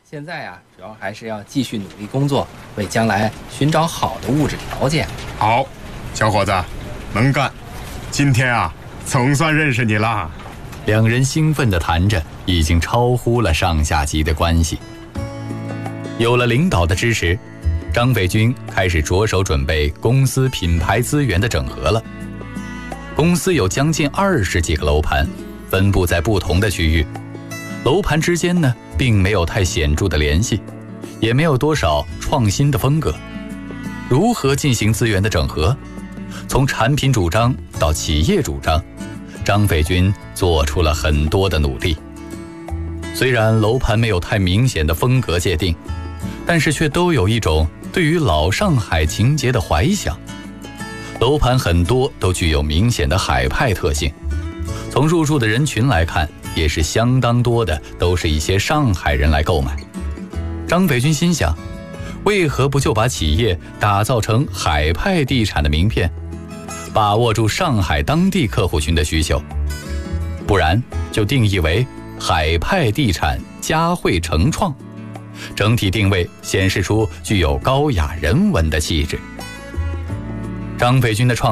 现在啊，主要还是要继续努力工作，为将来寻找好的物质条件。 好，小伙子，能干。今天啊，总算认识你了。 两人兴奋地谈着，已经超乎了上下级的关系。有了领导的支持，张北军开始着手准备公司品牌资源的整合了。公司有将近20几个楼盘，分布在不同的区域，楼盘之间呢，并没有太显著的联系，也没有多少创新的风格。如何进行资源的整合？从产品主张到企业主张，张北军做出了很多的努力。虽然楼盘没有太明显的风格界定，但是却都有一种对于老上海情节的怀想。楼盘很多都具有明显的海派特性，从入住的人群来看，也是相当多的都是一些上海人来购买。张北军心想，为何不就把企业打造成海派地产的名片，把握住上海当地客户群的需求？不然就定义为海派地产嘉汇成创，整体定位显示出具有高雅人文的气质。张北军的创